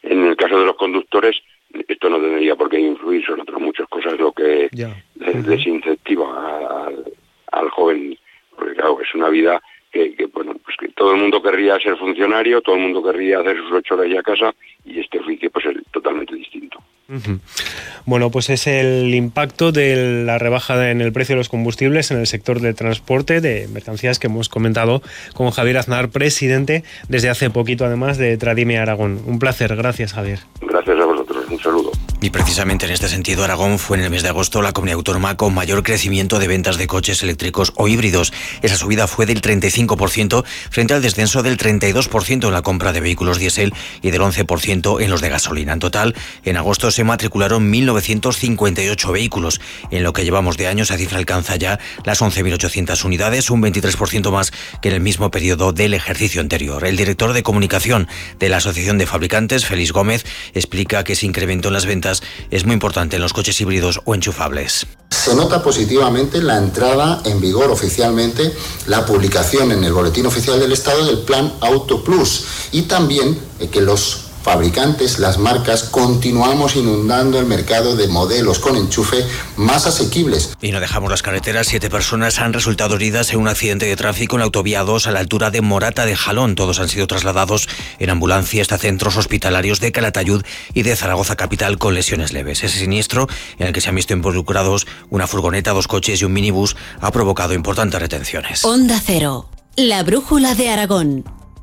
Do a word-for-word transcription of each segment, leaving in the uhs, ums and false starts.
En el caso de los conductores, esto no tendría por qué influir, son otras muchas cosas lo que yeah. uh-huh. desincentiva al, al joven, porque claro, es una vida que, que bueno, pues que todo el mundo querría ser funcionario, todo el mundo querría hacer sus ocho horas ya a casa, y este oficio pues es totalmente distinto. Uh-huh. Bueno, pues es el impacto de la rebaja en el precio de los combustibles en el sector del transporte de mercancías que hemos comentado con Javier Aznar, presidente desde hace poquito además de Tradime Aragón. Un placer, gracias Javier. Gracias a vosotros, un saludo. Y precisamente en este sentido, Aragón fue en el mes de agosto la comunidad autónoma con mayor crecimiento de ventas de coches eléctricos o híbridos. Esa subida fue del treinta y cinco por ciento frente al descenso del treinta y dos por ciento en la compra de vehículos diésel y del once por ciento en los de gasolina. En total, en agosto se matricularon mil novecientos cincuenta y ocho vehículos. En lo que llevamos de año, esa cifra alcanza ya las once mil ochocientas unidades, un veintitrés por ciento más que en el mismo periodo del ejercicio anterior. El director de comunicación de la Asociación de Fabricantes, Félix Gómez, explica que ese incremento en las ventas es muy importante en los coches híbridos o enchufables. Se nota positivamente la entrada en vigor oficialmente, la publicación en el Boletín Oficial del Estado del Plan Auto Plus, y también que los fabricantes, las marcas, continuamos inundando el mercado de modelos con enchufe más asequibles. Y no dejamos las carreteras. Siete personas han resultado heridas en un accidente de tráfico en la autovía dos a la altura de Morata de Jalón. Todos han sido trasladados en ambulancias a centros hospitalarios de Calatayud y de Zaragoza capital con lesiones leves. Ese siniestro, en el que se han visto involucrados una furgoneta, dos coches y un minibús, ha provocado importantes retenciones. Onda Cero, la brújula de Aragón.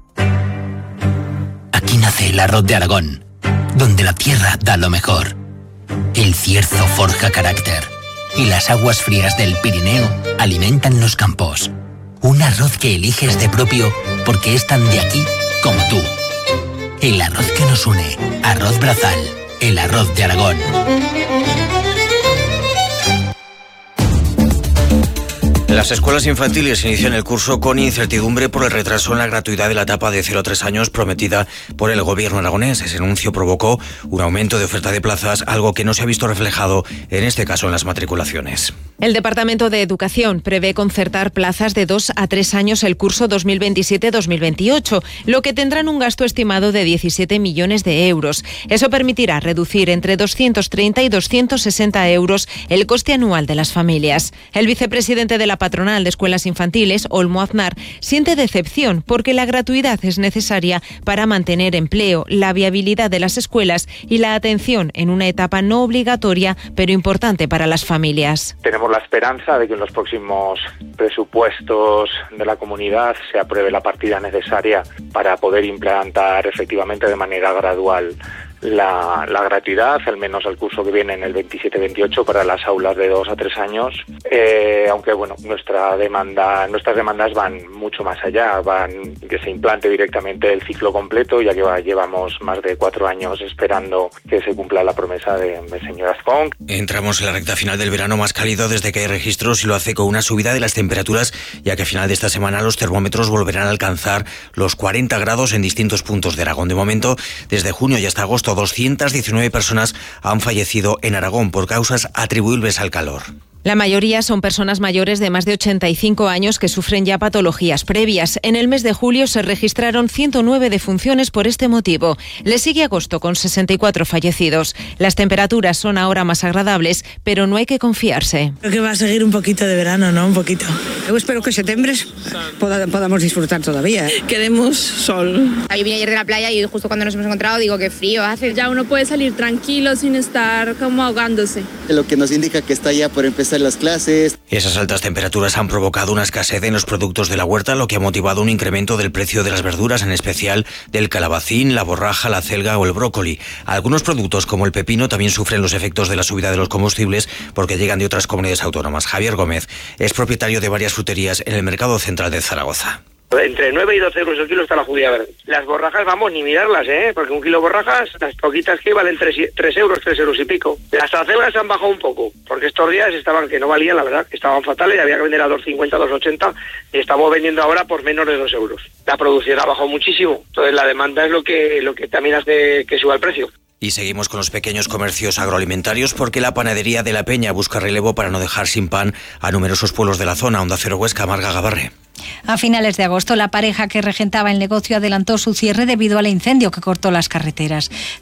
Aquí nace el arroz de Aragón, donde la tierra da lo mejor. El Cierzo forja carácter y las aguas frías del Pirineo alimentan los campos. Un arroz que eliges de propio porque es tan de aquí como tú. El arroz que nos une, Arroz Brazal, el arroz de Aragón. Las escuelas infantiles inician el curso con incertidumbre por el retraso en la gratuidad de la etapa de cero a tres años prometida por el gobierno aragonés. Ese anuncio provocó un aumento de oferta de plazas, algo que no se ha visto reflejado, en este caso, en las matriculaciones. El Departamento de Educación prevé concertar plazas de dos a tres años el curso dos mil veintisiete dos mil veintiocho, lo que tendrán un gasto estimado de diecisiete millones de euros. Eso permitirá reducir entre doscientos treinta y doscientos sesenta euros el coste anual de las familias. El vicepresidente de la patronal de escuelas infantiles, Olmo Aznar, siente decepción porque la gratuidad es necesaria para mantener empleo, la viabilidad de las escuelas y la atención en una etapa no obligatoria pero importante para las familias. Tenemos la esperanza de que en los próximos presupuestos de la comunidad se apruebe la partida necesaria para poder implementar efectivamente de manera gradual La, la gratuidad, al menos el curso que viene en el veintisiete veintiocho para las aulas de dos a tres años, eh, aunque bueno, nuestra demanda, nuestras demandas van mucho más allá, van que se implante directamente el ciclo completo, ya que va, llevamos más de cuatro años esperando que se cumpla la promesa de, de señor Azcón. Entramos en la recta final del verano más cálido desde que hay registros y lo hace con una subida de las temperaturas, ya que a final de esta semana los termómetros volverán a alcanzar los cuarenta grados en distintos puntos de Aragón. De momento, desde junio y hasta agosto, doscientas diecinueve personas han fallecido en Aragón por causas atribuibles al calor. La mayoría son personas mayores de más de ochenta y cinco años que sufren ya patologías previas. En el mes de julio se registraron ciento nueve defunciones por este motivo. Le sigue agosto con sesenta y cuatro fallecidos. Las temperaturas son ahora más agradables, pero no hay que confiarse. Creo que va a seguir un poquito de verano, ¿no? Un poquito. Yo espero que en septiembre poda, podamos disfrutar todavía. Queremos sol. Yo vine ayer de la playa y justo cuando nos hemos encontrado digo que frío hace. Ya uno puede salir tranquilo sin estar como ahogándose. Lo que nos indica que está ya por empezar las clases. Esas altas temperaturas han provocado una escasez en los productos de la huerta, lo que ha motivado un incremento del precio de las verduras, en especial del calabacín, la borraja, la acelga o el brócoli. Algunos productos, como el pepino, también sufren los efectos de la subida de los combustibles porque llegan de otras comunidades autónomas. Javier Gómez es propietario de varias fruterías en el mercado central de Zaragoza. Entre nueve y doce euros el kilo está la judía verde. Las borrajas, vamos, ni mirarlas, ¿eh? Porque un kilo de borrajas, las poquitas que valen tres euros, tres euros y pico. Las acelgas han bajado un poco, porque estos días estaban, que no valían, la verdad, que estaban fatales, había que vender a dos cincuenta, dos ochenta, y estamos vendiendo ahora por menos de dos euros. La producción ha bajado muchísimo, entonces la demanda es lo que, lo que también hace que suba el precio. Y seguimos con los pequeños comercios agroalimentarios porque la panadería de La Peña busca relevo para no dejar sin pan a numerosos pueblos de la zona. Onda Cero Huesca, Marga Gabarre. A finales de agosto, la pareja que regentaba el negocio adelantó su cierre debido al incendio que cortó las carreteras.